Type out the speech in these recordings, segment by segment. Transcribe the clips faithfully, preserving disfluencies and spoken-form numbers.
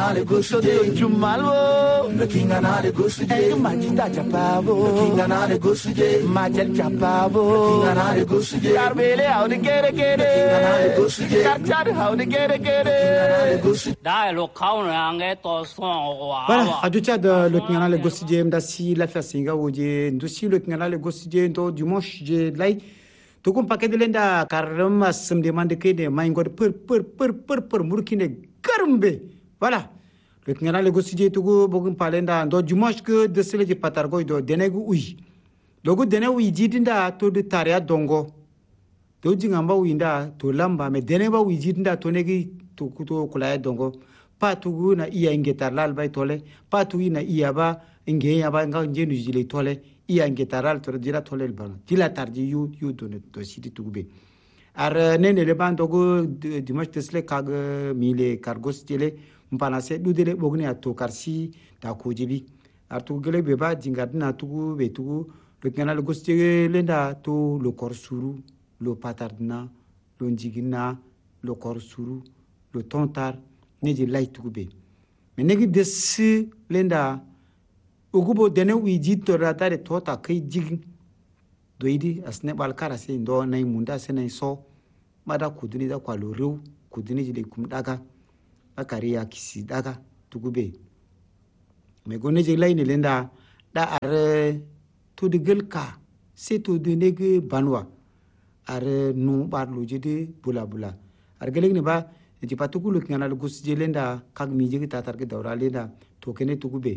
anale gosuje jumalwo the king anale gosuje majinda chapavo the king anale gosuje majal chapavo the king anale gosuje karbele how the kere kere the king anale gosuje karchar how the kere kere da lo kaunange to son wa voilà ajucha de le king anale gosuje mdasi la fasinga oje ndusi le king anale gosuje ndo dimanche je lai to kum paquet de lenda karama sem demande que de maingod per per per per per murkine karmbe voilà le ngana le gosije to go bogum palenda ndo dimanche que de sele je patargo do denegu uyi dogo denewu yidinda to de taria dongo to jingamba winda to lamba me deneba yidinda to negi to kuto kula dongo patu na iya ingetaral bay tole patu ina iya ba inge ya ba nga njenu jile tole iya ingetaral to dira tole el bana dila tardi yu yu do ne to sidi tugbe ar nene le ban dogo dimanche tesle kag mile cargos tele mpana se dudele bogne ato karsi da kojibi ar tu gele beba jingadna tugu be tugu le canal gostier lenda to le korsuru le patardna le njigina le korsuru le tontar neji laitugbe me negi desi lenda ugubo dene wiji to rata de tota kai jig doidi asne balkara se ndo nay munda se nay so mada kuduni da kwalo rew kuduni jile kum daga akari ya kisi daga tugube me gone je layne lenda da are to de gelka se to de nege banwa are nu barlo jede bula bula ar gelegni ba ji patukulu ngana lu gus jelenda kag mi jegi tatar ke dawra lenda to kene tugube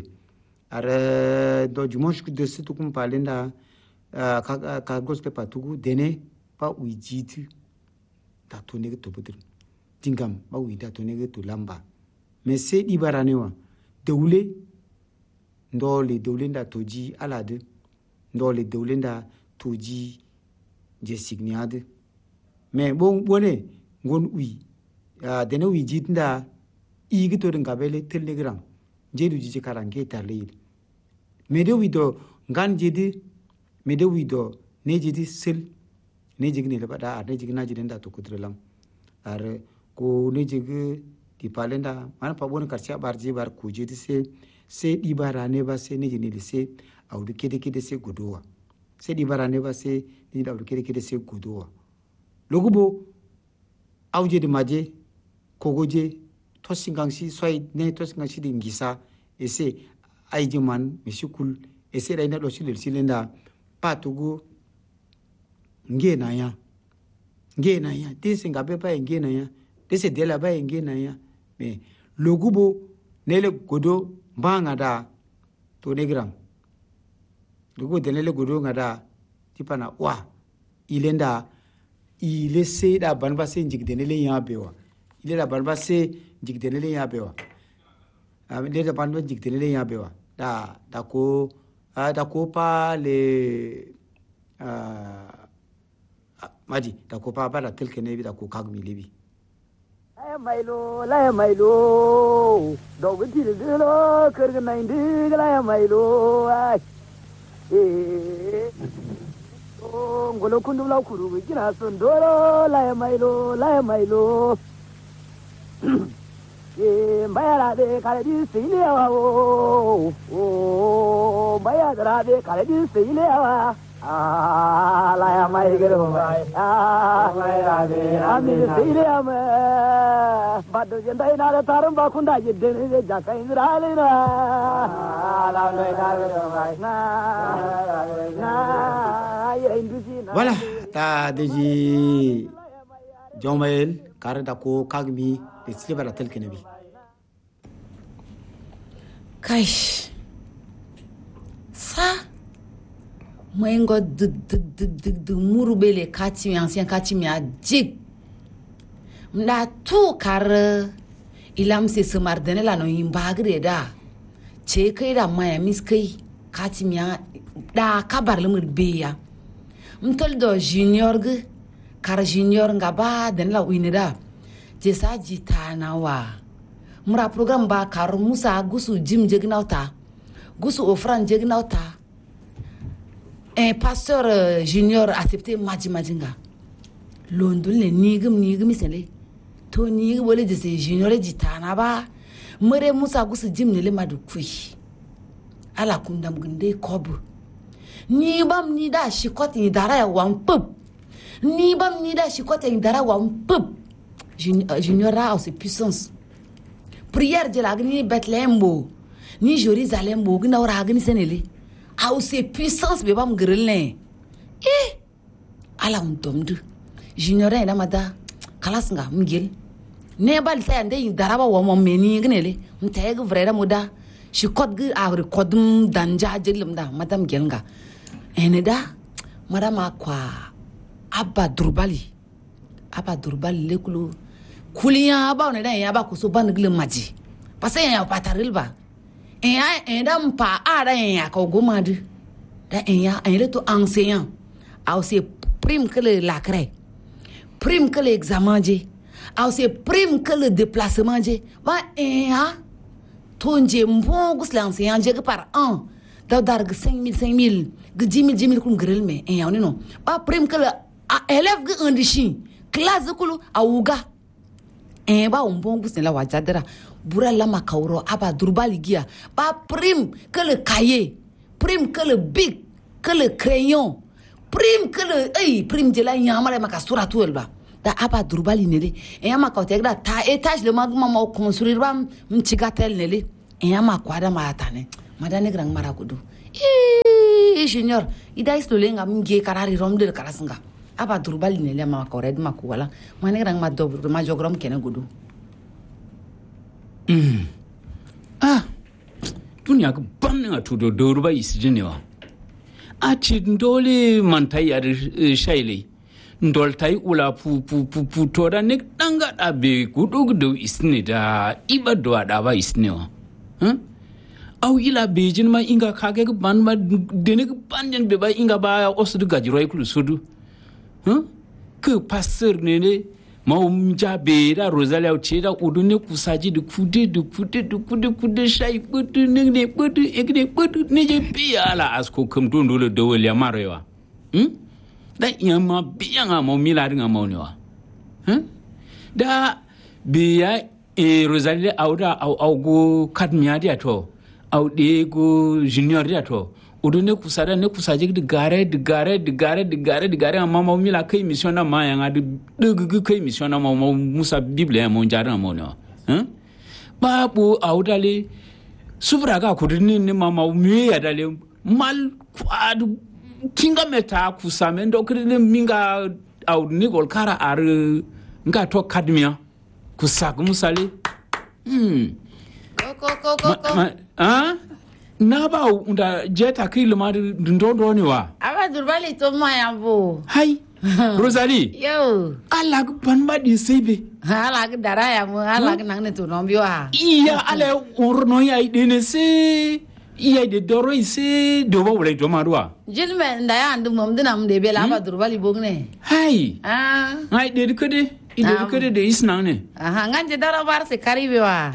ar do jumosh de se tukum palenda ka ka gos ke patugu dene pa uijiti ta to nege to budir dingam ba uida to nege to lamba me se di baranewa dawle ndole dawlenda toji alade ndole dawlenda toji je signade me bon bone ngon ui a dene wi jitnda igi to ngabele telegram jedu jije karange tarle me de wi do ngan jedi me de wi do ne jedi sel ne jigni le bada ne jigna jidenda to kudrelam ar ko ne jigi di palenda man pa bon karcha barji bar ku jedi se se di barane ba se ne jini se awdu kede kede se godowa se di barane ba se ni awdu kede kede se godowa logubo awje de maje kogoje tosingansi soy ne tosingansi di ngisa ese aijiman misikul ese raina do silel silenda patugo ngena ya ngena ya tisinga pepa ngena ya dese dela ba ngena ya me logubo nele godo mbanga da to negram logubo denele godo ngada tipana wa ilenda ile se da banba se njik denele ya bewa ile da banba se njik denele ya bewa a ile da banba njik denele ya bewa da da ko da ko pa le a maji da ko pa ba da telke ne bi da ko kagmi lebi la mailo la mailo do gidi de lo kerga naindi la mailo ai eh o ngolo kundu la kuru gina sondoro la mailo la mailo e mbaya de kare di sile wa o o mbaya de kare di sile wa ah la mai gero mai ah mai de ami sile ama badu jendai na tarum ba khunda jidde ne jaka indrale na ah la mai gero mai na na ya indusi na voilà ta deji Jomael kare da ko kagmi de silbara telke nabi kai sa mwengo de de de de de murubele kati ancien kati mi ajik mda tu kar ilam se semardene la no imbagre da che kai da maya miskai kati mi da kabar lemur beya mtol do junior ge kar junior ngaba den la winida je sa jitana wa mura program ba kar musa gusu jim jegnauta gusu ofran jegnauta un pasteur euh, junior accepté maji majinga londul ne nigum nigum sele to nigi wole de se junior jitana ba mere musa gusu jimne le madu kui ala kundam gunde kobu ni bam ni da shikot ni dara ya wan pup ni bam ni da shikot ni dara wan pup junior a aussi puissance prière de la gni Bethléem bo ni Jérusalem bo gna ora gni senele a aussi puissance be bam grelne eh ala undomdu junior ina mada kalas nga mgel ne bal sa nde daraba wo mo meni gnele mteg vreda muda shi kod gu agri kodum danja jelim da madam gelnga eneda madama kwa abba durbali abba durbali lekulu kuliya aba ne da ya ba ku so ban gle maji pase ya pataril ba en ya en da mpa ara ya ko gomadu da en ya en le to enseignant a aussi prime que le lacré prime que l'examen je a aussi prime que le déplacement je ba en ya tonje mbon gus l'enseignant je par an da dar cinq mille cinq mille dix mille dix mille kun grel me en ya non ba prime que le élève gu andishi classe kulu a uga en ba mbon gus la wajadara bura la makauro aba durbali gia ba prime que le cahier prime que le bic que le crayon prime que le hey prime de la nyamale makasura tuelba da aba durbali nele en ya makotegra ta étage le magma ma construire bam mchigatel nele en ya makwada maratane madane grang marakudu eh junior ida istolenga mge karari romde karasinga aba durbali nele ma kored makuwala mane grang ma dobro ma jogrom kene gudu mm ah dunya ga bamna to do durba isjinewa a ci dole mantai a shaile ndoltai ula pu pu pu pu tora ne danga da be gudu gudu isne da ibado da ba isne wa hm au ila bejin ma inga kage ban ma dene banjen be ba inga ba osudu gajiroi kulu sudu hm ke passer ne ne ma umja be da rosalia cheda udune kusaji de kude de kude de kude kude shai kude ne ne kude egne kude ne je biya la asko kum don dole de wele marewa hm da yamma biya nga mo milari nga mo ne wa hm da biya e rosalia auda au au go kadmiya dia to au de go junior dia to udune kusada ne kusaji de gare de gare de gare de gare de gare amma mo mila kai mission na ma yanga de de kai mission na mo musa bible mo jara mo no hein babu audale subra ga kudini ni mama mi ya dale mal kwadu kinga meta kusame ndo kudini minga au ni gol kara ar nga to kadmia kusak musale hmm ko ko ko ko ah na ba unda jeta kilo ma ndondo ni wa aba durbali to ma yambo hai Rosalie yo ala ban ba di sebe ala ga dara ya mo ala ga nang ne to no biwa iya ale urno ya idene se iya de doro ise do ba wole do ma do jilme nda ya andu mom dinam de bela aba durbali bogne hai ah ai de kede ide kede de isna ne aha nganje dara bar se karibe wa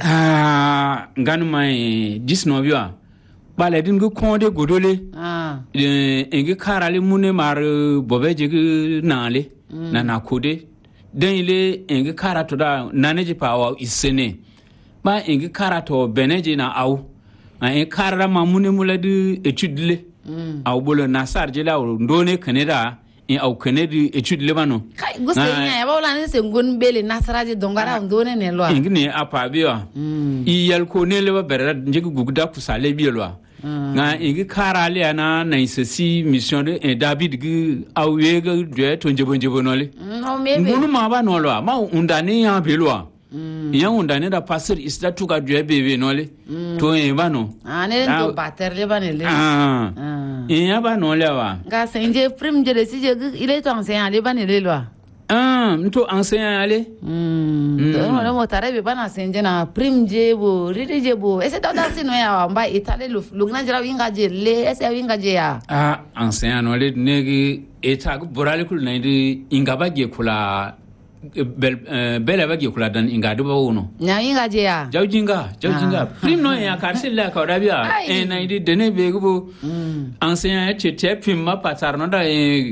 ah nganu mai disno biwa bale din go konde godole ah eh ngi karale mune mar bobeje gu nale na na kode den ile ngi karato da naneje pawa isene ba ngi karato beneje na au ai karara mamune muladi etude le au bolo na sarje la ndone kaneda in au kanedi etude le bano kai guste nya ya bawla ne se ngon bele nasaraje dongara ndone ne lo ngi ne apa biwa i yel ko ne le ba berra ngi guguda kusale bielwa nga ngi karale ana na isesi mission de David gu awega de to njebo njebo nole no mebe ngunu ma ba nolo ma undane ya belwa ya undane da passer isda tuka de bebe nole to e ba no ane ndo bater le banele ah ya ba nole wa ga senje prim je de si je ile to enseignant le banele lo ah mto enseignant ale mm no no motare be bana senje na prim je bo ride je bo ese da da sino ya mba itale lu lugna jira winga je le ese winga je ya ah enseignant nole negi eta gu borale kul na ndi ingaba ge kula bel bela ba ge kula dan inga do wono nya winga je ya jawjinga jawjinga prim no ya karse la ka rabia e na ndi dene be gu enseignant che te prim ma patar no da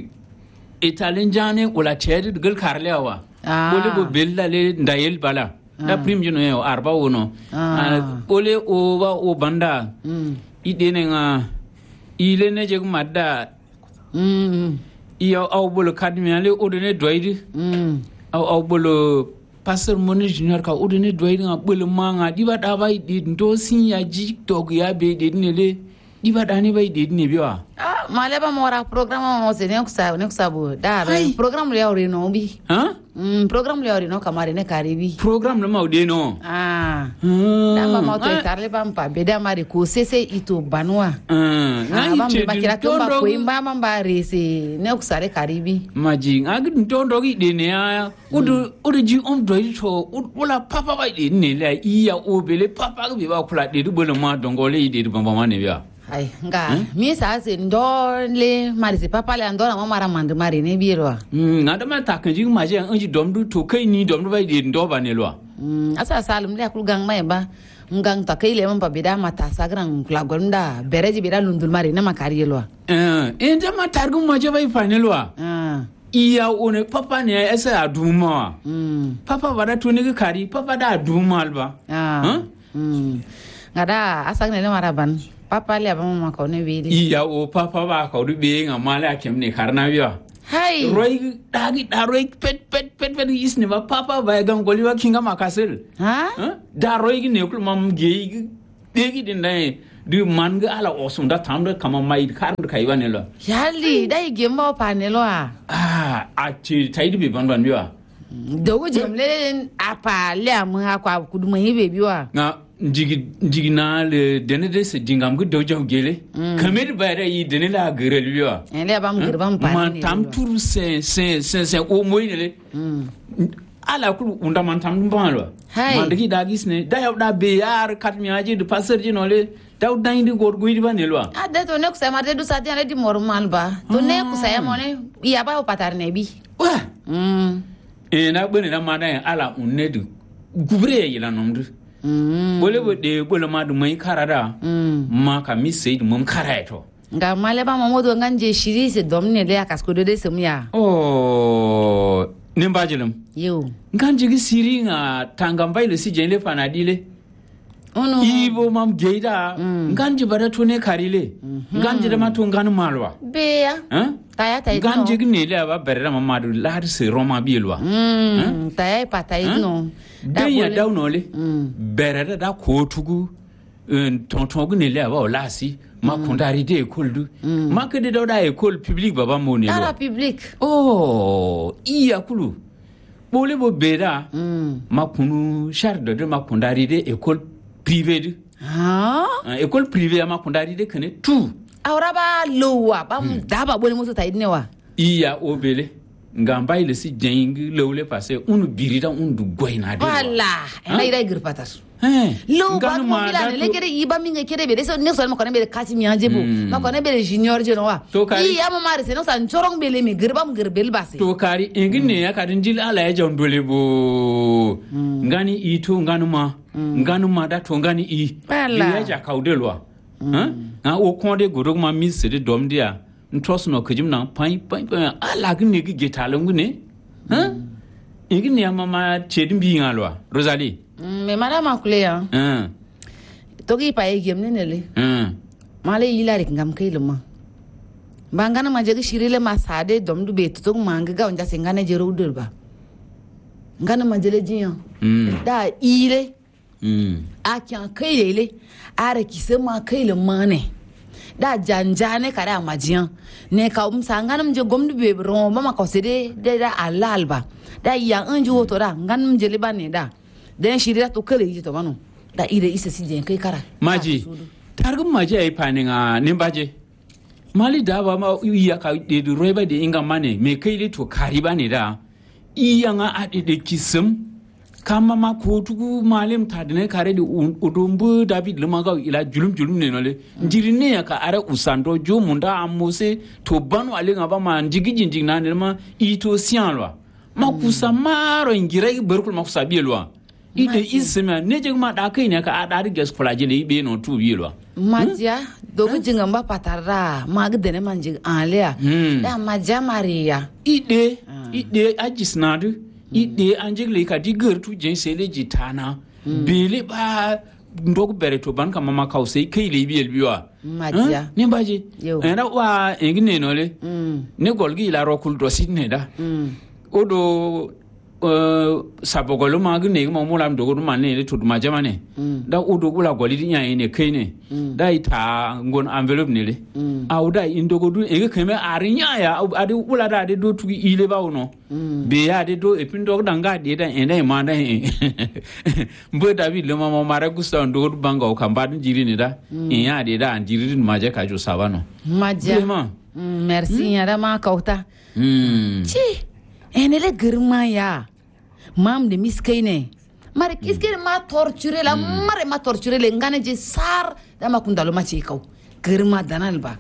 Italian jane wala chedi dgal karlewa bole bo bella le ndayel bala da prim jino yo arba wono Ah. ole o ba o banda Mm. ide ne nga ile ne je madda Mm. iyo aw bolo kadmi ale odone doyde Mm. aw aw bolo pastor moni junior ka odone doyde nga bolo manga diba da bay de ndo sin ya ji dog ya be de ne le diba da ne bay de ne biwa Ah, maleba mora programa mo se ne kusa ne kusa bo da Hai. program le ori no bi. ha Mm, program le ori no kamare ne karibi. program no ma de no Ah. Hmm. Da ba ma to Ah. karle ba mpa be da mari ko sese ito banwa. Ah, Ah, ba ngai mbe bakira to ba tondo- ko imba mamba rese ne kusa re karibi. maji agi ntondo gi de ne ya udu udu ji on do to wala papa ba de ne la iya obele papa gi ba kula de du bolo ma dongole de du bamba ma ne biya Ai, nga mi sa se ndole mari se papa le andora ma mara mande mari ne biro. mm ngada ma ta kan ji ma je an ji dom du to kai ni dom du ba de ndo ba ne lo Mm, asa salum le akul gang mai ba. Ngang ta kai le man pa bida mata sagran kula gonda bereji bida lundul mari na makari lo. eh enda ma targu ma je ba fa ne lo Ah. iya one papa ne ya esa aduma Mm. papa ba da to ne kari papa da aduma alba Ah. Huh? Mm. Ngada asang ne maraban. Papa le ba mama ko ne bidi. iya o papa ba ka du be nga mala kem ne karna biya Hai. Roy dagi da roy pet pet pet pet isne ba papa ba gan goli wa kinga makasel Ha? Huh? da roy gi ne kul mam ge degi din dai du man ga ala osum da tam da kama mai kar da kai bane lo Yali dai gemba pa ne lo a. ah a ti tai di ban ban biwa Dogo jemle apa le am ha kwa kudu mai be biwa. na jigi jigi na le dene de se dingam gu do jaw gele kamer ba da yi dene la gere biwa Le ba mu girban pa man ne. tam tur se se se se o moy ne le Mm. ala kulu unda man tam dum ban lo Hai. man dagi dagis ne da yaw da be yar kat mi aji de passer ji no le daw dai di gor guidi ban ne lo Ah, de to ne kusa marte du sa dia di normal ba. To ne kusa ya mo ne iya ba o patar ne bi. wa Mm. e na bone na ma da ala unne du gubre yi la nomdu Mm. bole bo de bole ma du mai karada Mm. ma ka mi sei mum karaito Nga male ba mo do nganje shiri se domne le akasko de de semya. oh ne bajilam Yo. nganje gi siri nga tangam bai le si jele panadile Ono. ibo mam geida nganje bara to ne karile nganje da ma to nganu malwa Be ya. eh Taya tai no. nganje gi ne le ba berra mamadu lahar se roma bielwa Mm. Taya pa tai no. dan ya daw no le Mm. berra da ko tugu tonton gi ne le ba o lasi ma kondari de koldu ma ke de da école publique baba mo ne Ara lo public. oh iya kulu bole bo beda Mm. ma kunu charde de ma kondari de école privée de Ha? Ah, école privée ma kondari de kene tout Aura ba lowa ba mu da ba bole musu tai ne wa. iya obele ngamba ile si jengi lewle parce unu birida undu goina de Wala. Ena ira girpatar. eh Lo ba nganu mo ma mila da ne to- le kere iba minga kere be so ne so ma kone be kati mi anjebu. Ma kone be junior je no wa. To kari- I ama mari se no san chorong be le mi girba mu girbel base. to kari engine ya kadin jil ala ya jan dole bo ngani i to nganu ma nganu ma da to ngani i Wala. ya ja kaudelwa ha na o konde gorog ma mi se de dom dia ntros no kujim na pai pai pai ala gni gi getalungu ne ha engine ya mama chedin bi ngalwa Rosalie Mm, me mara ma kule ya. hein Togi pa e gem ne ne le. hein Male yila rik ngam kai luma. Bangana ma jegi shirile ma sade dom du be to manga ga onja singane jero udur ba. Ngana ma jele jiyan. hmm Da ile hmm a kyan kai lele ara kise ma kai le mane. Da janjane kare amajiyan. Ne ka um sangana mje gomdu be ron ma ko sede de da alalba. Da ya anju woto da nganum jele ba ne da. Den shirira to kale yi to manu. Da ire isa si jen kai kara. maji targum maji ay paninga nimbaje mali da ba ma iya ka de du roba de inga mane me kai le to kariba ne da iya nga ade de kisum kama ma ko tugu malim ta de kare de udumbu david luma ga ila julum julum ne no le njiri ne ya ka ara usando jo munda amose to banu ale nga ba ma njigi jinjing na ne ma ito sianwa ma kusa maro ngira berkul ma kusa bielwa ide isma ne je ma da kai ne ka ada ri gas kulaje ne be no tu bielwa Maja dogo jinga mba patara mag dene manji alia Hmm. da maja maria ide ide ajisnadu ide anjigli ka digur tu jen sele jitana bele ba ndog bereto ban ka mama kausei kai le biel biwa Madia. ne baje Yo. era wa engne no le Mm. ne golgi la rokul do sidne da Mm. odo uh, sabogolo magne mo mulam dogo manne le to ma jamane da odo gula goli nya ene kene da ita ngon envelope ne le au da indogo du e keme arinya ya ade ula da de do tu ile ba uno be ya de do e pindo danga de da ene ma da mbo david le mama mara gusta ndo banga o kamba jiri ne da in ya de da jiri ma je ka jo sabano Madia. vraiment Mm, merci yara ma kauta. hmm Ci, enele girma ya. Mam de miskaine. Mare kiskene ma torture la, mare ma torture le ngane je sar da ma kundalo ma ci kau. Girma danal ba.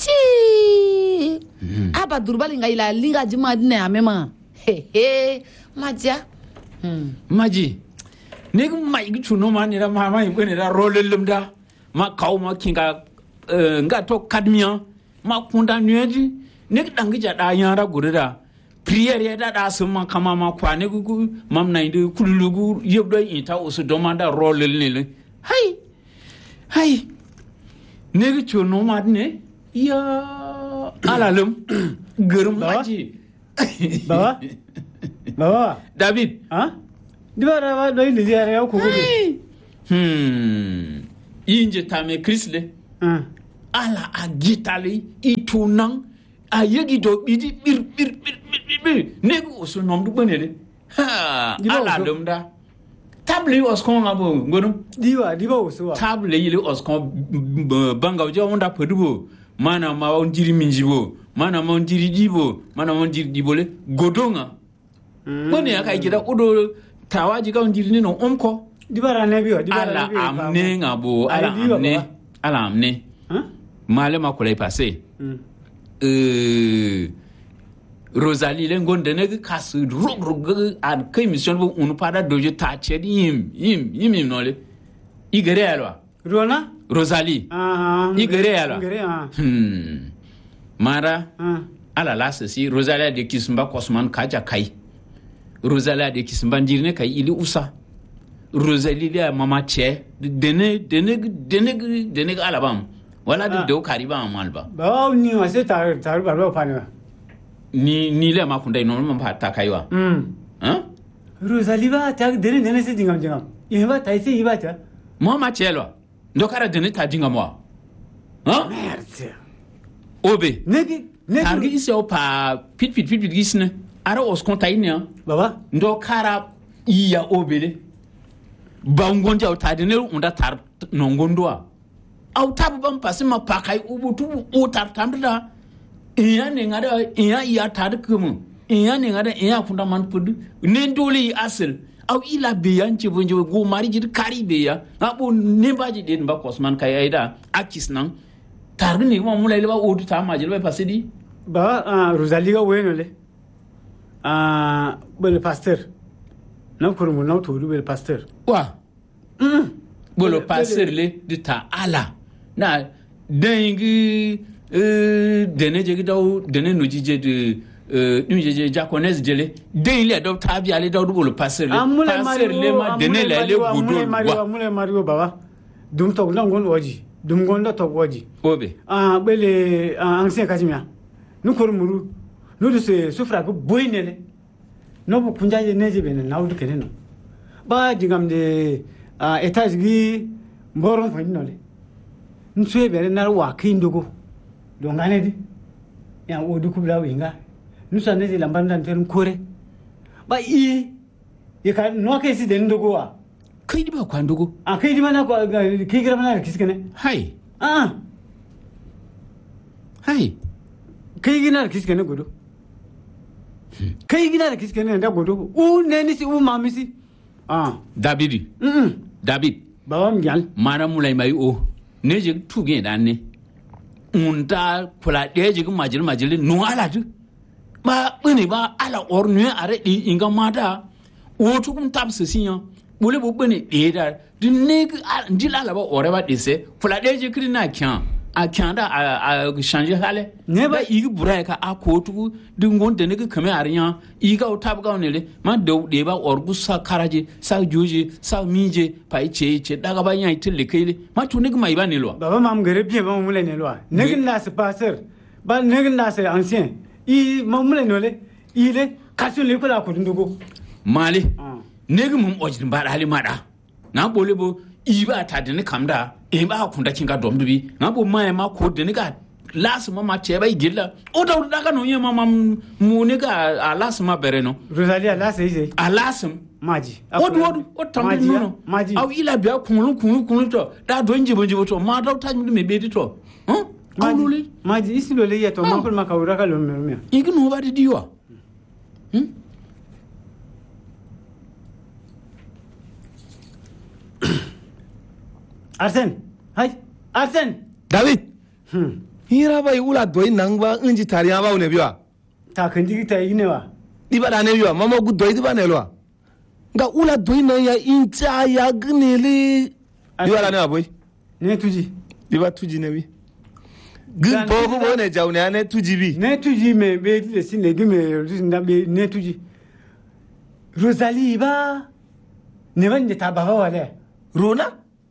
Ci. Aba durbali ngai la linga juma dine amema. He he. Madia. Hmm. maji ne gu mai gu chuno ma ni ra ma ma ibene ra rolelum da ma kaw ma kinga eh, nga to kadmian ma kunda nyedi ne dangi ja da yara gurida priere ya da da sun ma kama ma kwa ne gu mam na inde kululugu yebdo ita osu do ma da rolel ne le hay hay ne gu chuno ma ne ya alalum gurum maji Baba? Baba? David Hein? Diba rawa doi lili ara yau kuku de. Hmm. Inje tame Chrisle. Hein? Ala agitali itunan ayegi do bidi bir bir bir bir bir bir negu oso nom du benele. Ha Diba ala oso? lumda. Table oskon ngabo ngodum. Diwa, diba usuwa. Table yile oskon banga jo onda pedubo. Mana ma on diri minjibo. Mana ma on diri dibo. Mana ma on diri dibole godonga. Bone aka gida odo tawaji ka on diri ni no omko. Diba rane biwa, diba Ala rane biwa. amne ngabo, ala Ay, diwa, amne, baba. ala amne. Hein? Malema kolay passé. Hmm. Euh Rosalie lengon deneg kas rog rog ad kay mission bo unu pada doje ta chedi yim yim yim yim nole. Igere alwa. Rona? Rosalie. Ah. Igere alwa. Igere, ah. Hmm. Mara Ah. ala la ceci Rosalie de kismba kosman kaja kai. Rosalie de kismba dirne kai ili usa. Rosalie de mama che dene dene dene dene alabam. Wala de Ah. do kariba amalba. Baba ni wase tar tar barba pani wa. Ni ni le ma kunda no ma ta kaiwa. Hmm. Hein? Rosalie ba ta dere dere se dingam dingam. Iba ta ise iba ta. Mama chelo. Ndokara dene ta dinga mo. Hein? Merde. Obe. Negi, negi. Targi ise o pa pit pit pit pit gisne. Ara os konta ine. Baba? Ndokara iya obele. Bangonja o ta dene unda tar nongondoa. Au tabu bam pasima pakai ubutu o tar tandra. Iya ne ngada iya iya tar kumu. Iya ne ngada iya kunda man pudu. Nendoli asel. Au ila beyan ci bonjo go mari jid kari beya. Abo nembaji den ba kosman kay aida akis nan. Targi ne mo mulai ba o ta majil ba pasidi. Baba, ah, Rosalie ga weno le. Ah, bel pasteur. Na kurumu na todu bel pasteur. Wa Hmm. bolo Bele- passer le de ta ala. Na dengi euh dene je gidaw dene no jije de euh dum je japonaise jele den le do tabi ale do bolo passer le Amule passer le ma dene le le Amule gudo Mario, wa amule Mario baba. Dum tok na ngon oji. Dum ngon da tok oji. obe Ah, bele ah, ancien kajimia. Nu kurumuru. Nu de se sufra ko boynele. No bu kunjaje neje bene na wudu kene no. Ba jingam de ah etage gi mboron fa nole. Nsue bere na wa kindogo. Do ngane di. Ya odu kubla winga. Nusa neje lambanda nterum kore. Ba i ye ka no ke si den dogo wa. kai di ba kwandugo A kai di mana ko kai gira mana kiskene. hai Ah, hai kai gina kiskene godo. Kai gina kiskene da godo. U ne ni si u mamisi. Ah. dabidi Mm. david Baba mgyal. mara mulai mai o ne je tuge dan ne unda kula de je majil majil no ala du ba bene ba ala ornu are di inga mata o tu kum tab se sinya bole bo bene de da du ne ndila la ba ore ba dise kula de je kri na kyan a kyanda a a changer hale Ne ba- ba igi burai ka a kotu dingon da ne kame arinya iga o tab ga ne le ma da de ba orgu sa karaje sa joje sa minje pa iche iche daga ba nya itille kele ma tu ne mai ba ne lo baba mam gare bien ba mule ne loi negin na se passer ba negin na se ancien i mamule no le ile kasu le ko la ko ndugo male Ah. ne gi mum ojin ba hali mada na bole bo iba ta de ne kamda e ba kunda kinga dom dubi na bo mai ma ko de ne ga las ma ma che ba igilla o da daga no yema ma mu ne ga a las ma bere no Rosalia la se ise alasem maji odu odu o tambe Maji ya, no maji aw ila bia kunlu kunlu kunlu to da do njibo njibo to ma daw tajmu me bedi to hm awluli maji isi lo le ya to ma ko ma ka ura ka lo me me igi no ba di diwa hm Arsène hay Arsène David, hmm hira bai ula doi nangba unji tariya ba une biwa. ta kan jigi ta yine wa Diba da ne biwa, mama gu doi diba ne loa. Nga ula doi nan ya incha ya gnili. Diba da ne wa boy. ne tuji Diba tuji ne bi. Gin Dan- bobu bo ne jaune ya ne tuji bi. ne tuji me be de si ne gime na be ne tuji Rosalie ba ne ban de ta baba wale Rona?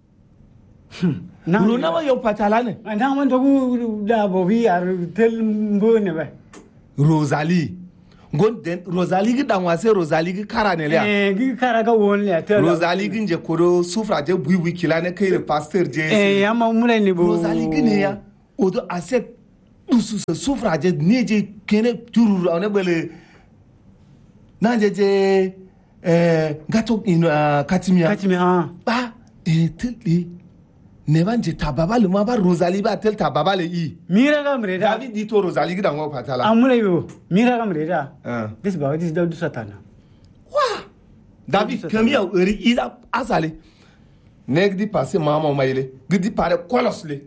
na Rona wa yau patala ne. na man to gu da bo vi ar tel mbo ne ba Rosalie. Gon den Rosalie gi dan wase Rosalie gi kara ne le. eh gi kara ga won le tel Rosalie gi nje koro sufra je bui bui kila ne kai le pasteur je. eh ya ma mule ni bo Rosalie gi ne ya. Odo aset dusu se sufra je ne je kene tururu ne bele. Na je je eh gato in uh, katimia. kati mi ha Ba eh tili. Ne ban je tababa le ma ba Rosalie ba tel tababa le i. mira ga mre da David dit to Rosalie gi dan wa patala. amule yo mira ga mre da Ah. this ba this da du satana David kami ya eri ida asale. Nek di passe mama maile. Gidi pare kolosle.